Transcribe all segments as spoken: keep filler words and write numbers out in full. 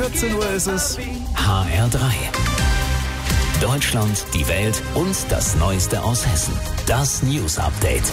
vierzehn Uhr ist es. H R drei. Deutschland, die Welt und das Neueste aus Hessen. Das News Update.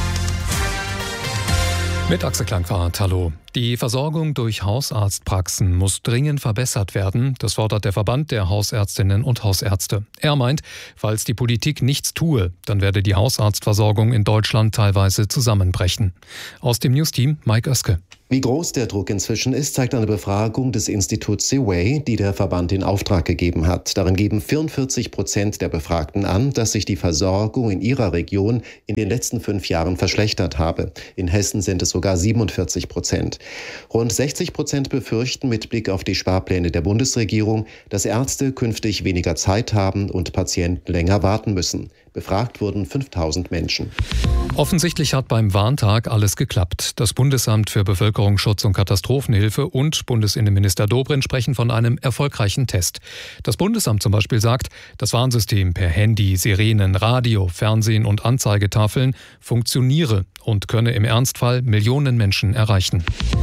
Mit Axel Klangfahrt, hallo. Die Versorgung durch Hausarztpraxen muss dringend verbessert werden. Das fordert der Verband der Hausärztinnen und Hausärzte. Er meint, falls die Politik nichts tue, dann werde die Hausarztversorgung in Deutschland teilweise zusammenbrechen. Aus dem News-Team Mike Oeske. Wie groß der Druck inzwischen ist, zeigt eine Befragung des Instituts Seaway, die der Verband in Auftrag gegeben hat. Darin geben vierundvierzig Prozent der Befragten an, dass sich die Versorgung in ihrer Region in den letzten fünf Jahren verschlechtert habe. In Hessen sind es sogar siebenundvierzig Prozent. Rund sechzig Prozent befürchten mit Blick auf die Sparpläne der Bundesregierung, dass Ärzte künftig weniger Zeit haben und Patienten länger warten müssen. Befragt wurden fünftausend Menschen. Offensichtlich hat beim Warntag alles geklappt. Das Bundesamt für Bevölkerungsschutz und Katastrophenhilfe und Bundesinnenminister Dobrindt sprechen von einem erfolgreichen Test. Das Bundesamt zum Beispiel sagt, das Warnsystem per Handy, Sirenen, Radio, Fernsehen und Anzeigetafeln funktioniere und könne im Ernstfall Millionen Menschen erreichen.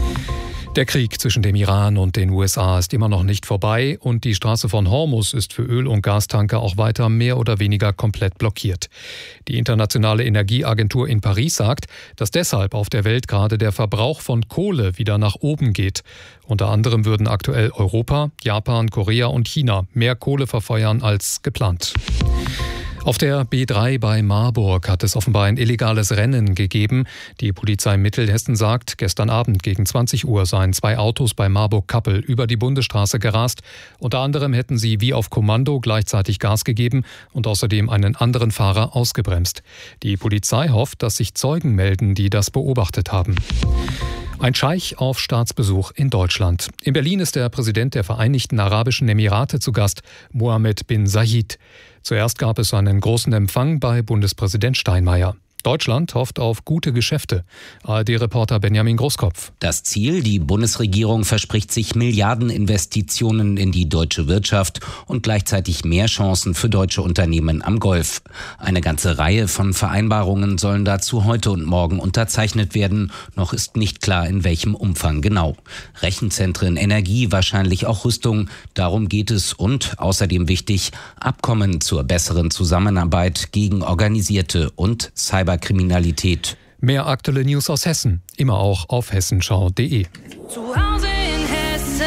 Der Krieg zwischen dem Iran und den U S A ist immer noch nicht vorbei und die Straße von Hormuz ist für Öl- und Gastanker auch weiter mehr oder weniger komplett blockiert. Die Internationale Energieagentur in Paris sagt, dass deshalb auf der Welt gerade der Verbrauch von Kohle wieder nach oben geht. Unter anderem würden aktuell Europa, Japan, Korea und China mehr Kohle verfeuern als geplant. Auf der B drei bei Marburg hat es offenbar ein illegales Rennen gegeben. Die Polizei Mittelhessen sagt, gestern Abend gegen zwanzig Uhr seien zwei Autos bei Marburg-Kappel über die Bundesstraße gerast. Unter anderem hätten sie wie auf Kommando gleichzeitig Gas gegeben und außerdem einen anderen Fahrer ausgebremst. Die Polizei hofft, dass sich Zeugen melden, die das beobachtet haben. Ein Scheich auf Staatsbesuch in Deutschland. In Berlin ist der Präsident der Vereinigten Arabischen Emirate zu Gast, Mohammed bin Zayed. Zuerst gab es einen großen Empfang bei Bundespräsident Steinmeier. Deutschland hofft auf gute Geschäfte. A R D-Reporter Benjamin Großkopf. Das Ziel, die Bundesregierung verspricht sich Milliardeninvestitionen in die deutsche Wirtschaft und gleichzeitig mehr Chancen für deutsche Unternehmen am Golf. Eine ganze Reihe von Vereinbarungen sollen dazu heute und morgen unterzeichnet werden. Noch ist nicht klar, in welchem Umfang genau. Rechenzentren, Energie, wahrscheinlich auch Rüstung. Darum geht es und außerdem wichtig, Abkommen zur besseren Zusammenarbeit gegen organisierte und Cyber Kriminalität. Mehr aktuelle News aus Hessen, immer auch auf hessenschau punkt de. Zu Hause in Hessen,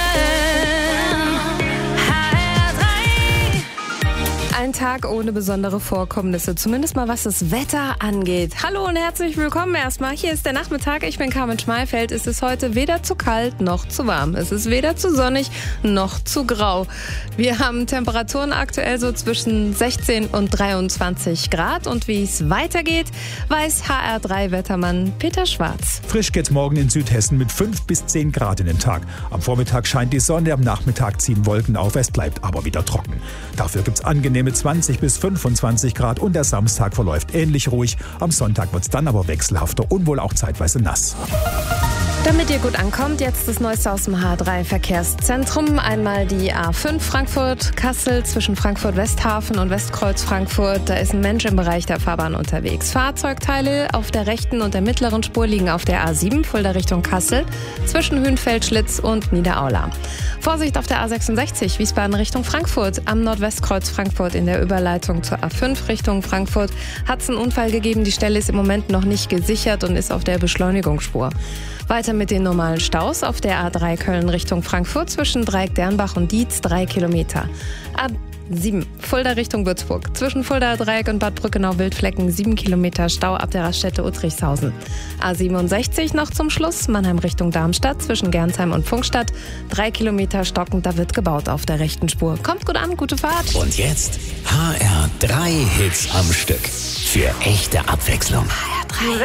H R drei. Ein Tag ohne besondere Vorkommnisse, zumindest mal was das Wetter angeht. Hallo und herzlich willkommen erstmal. Hier ist der Nachmittag, ich bin Carmen Schmalfeld. Es ist heute weder zu kalt noch zu warm. Es ist weder zu sonnig noch zu grau. Wir haben Temperaturen aktuell so zwischen sechzehn und dreiundzwanzig Grad. Und wie es weitergeht, weiß H R drei Wettermann Peter Schwarz. Frisch geht's morgen in Südhessen mit fünf bis zehn Grad in den Tag. Am Vormittag scheint die Sonne, am Nachmittag ziehen Wolken auf, es bleibt aber wieder trocken. Dafür gibt's angenehme zwanzig bis fünfundzwanzig Grad und der Samstag verläuft ähnlich ruhig. Am Sonntag wird's dann aber wechselhafter und wohl auch zeitweise nass. Damit ihr gut ankommt, jetzt das Neueste aus dem H drei Verkehrszentrum. Einmal die A fünf Frankfurt-Kassel zwischen Frankfurt-Westhafen und Westkreuz Frankfurt. Da ist ein Mensch im Bereich der Fahrbahn unterwegs. Fahrzeugteile auf der rechten und der mittleren Spur liegen auf der A sieben, Fulda Richtung Kassel, zwischen Hünfeld-Schlitz und Niederaula. Vorsicht auf der A sechsundsechzig, Wiesbaden Richtung Frankfurt. Am Nordwestkreuz Frankfurt in der Überleitung zur A fünf Richtung Frankfurt hat es einen Unfall gegeben. Die Stelle ist im Moment noch nicht gesichert und ist auf der Beschleunigungsspur. Weiter mit den normalen Staus auf der A drei Köln Richtung Frankfurt zwischen Dreieck-Dernbach und Dietz, drei Kilometer. A sieben Fulda Richtung Würzburg zwischen Fulda Dreieck und Bad Brückenau-Wildflecken, sieben Kilometer Stau ab der Raststätte Uttrichshausen. A siebenundsechzig noch zum Schluss, Mannheim Richtung Darmstadt zwischen Gernsheim und Pfungstadt, drei Kilometer stockend, da wird gebaut auf der rechten Spur. Kommt gut an, gute Fahrt. Und jetzt H R drei Hits am Stück. Für echte Abwechslung. H R drei.